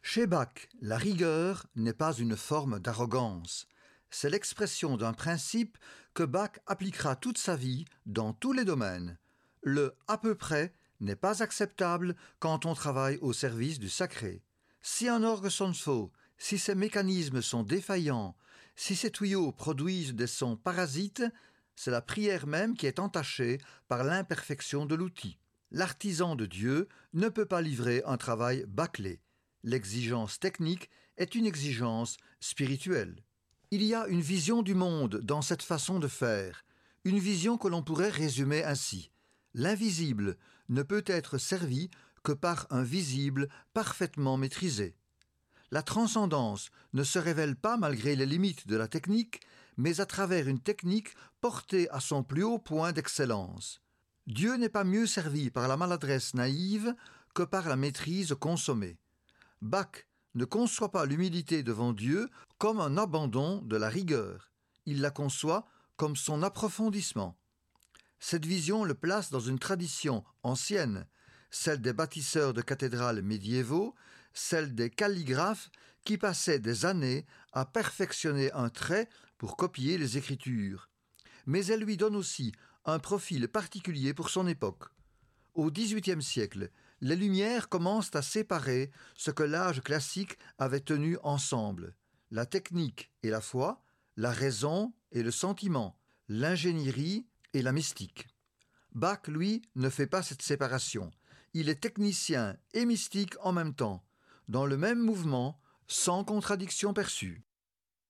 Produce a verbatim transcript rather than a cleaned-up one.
Chez Bach, la rigueur n'est pas une forme d'arrogance. C'est l'expression d'un principe que Bach appliquera toute sa vie dans tous les domaines. Le « à peu près » n'est pas acceptable quand on travaille au service du sacré. Si un orgue sonne faux, si ses mécanismes sont défaillants, si ses tuyaux produisent des sons parasites, c'est la prière même qui est entachée par l'imperfection de l'outil. L'artisan de Dieu ne peut pas livrer un travail bâclé. L'exigence technique est une exigence spirituelle. Il y a une vision du monde dans cette façon de faire, une vision que l'on pourrait résumer ainsi. L'invisible ne peut être servi que par un visible parfaitement maîtrisé. La transcendance ne se révèle pas malgré les limites de la technique, mais à travers une technique portée à son plus haut point d'excellence. Dieu n'est pas mieux servi par la maladresse naïve que par la maîtrise consommée. Bach ne conçoit pas l'humilité devant Dieu comme un abandon de la rigueur. Il la conçoit comme son approfondissement. Cette vision le place dans une tradition ancienne, celle des bâtisseurs de cathédrales médiévaux, celle des calligraphes qui passaient des années à perfectionner un trait pour copier les Écritures. Mais elle lui donne aussi un profil particulier pour son époque. Au dix-huitième siècle, les Lumières commencent à séparer ce que l'âge classique avait tenu ensemble, la technique et la foi, la raison et le sentiment, l'ingénierie et la mystique. Bach, lui, ne fait pas cette séparation. Il est technicien et mystique en même temps, dans le même mouvement, sans contradiction perçue.